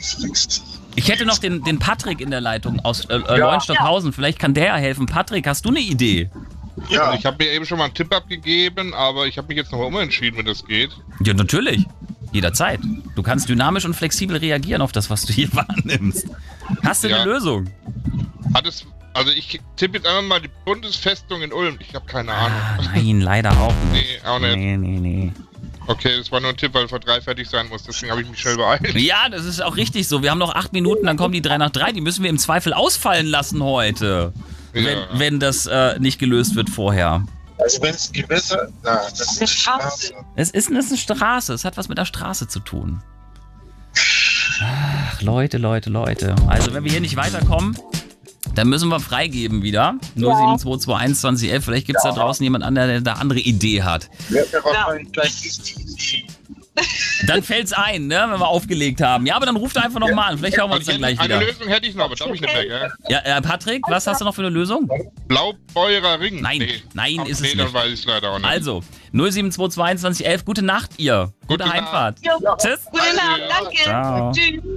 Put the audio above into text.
Ich hätte noch den Patrick in der Leitung aus Leuenstockhausen. Vielleicht kann der ja helfen. Patrick, hast du eine Idee? Ja. Also ich habe mir eben schon mal einen Tipp abgegeben, aber ich habe mich jetzt noch umentschieden, wenn das geht. Ja, natürlich. Jederzeit. Du kannst dynamisch und flexibel reagieren auf das, was du hier wahrnimmst. Hast du eine Lösung? Also ich tippe jetzt einfach mal die Bundesfestung in Ulm. Ich habe keine Ahnung. Nein, leider auch nicht. Nee, auch nicht. Nee. Okay, das war nur ein Tipp, weil vor 3 fertig sein muss. Deswegen habe ich mich schnell beeilt. Ja, das ist auch richtig so. Wir haben noch 8 Minuten, dann kommen die 3 nach 3. Die müssen wir im Zweifel ausfallen lassen heute. Ja. Wenn das nicht gelöst wird vorher. Also wenn es Gewässer... das ist eine Straße. Es ist eine Straße. Es hat was mit der Straße zu tun. Ach, Leute. Also wenn wir hier nicht weiterkommen, dann müssen wir freigeben wieder. 07221 2011. Vielleicht gibt es da draußen jemand anderen, der da andere Idee hat. Dann fällt's ein, ne, wenn wir aufgelegt haben. Ja, aber dann ruft einfach nochmal an. Vielleicht hören wir uns dann gleich wieder. Eine Lösung hätte ich noch, aber darf ich nicht mehr, gell? Ja, Patrick, was hast du noch für eine Lösung? Blaubeurer Ring. Nein, ist es nicht. Dann weiß ich es leider auch nicht. Also, 07222 2011. Gute Nacht, ihr. Gute Heimfahrt. Ja. Tschüss. Gute Nacht, danke. Ciao. Tschüss.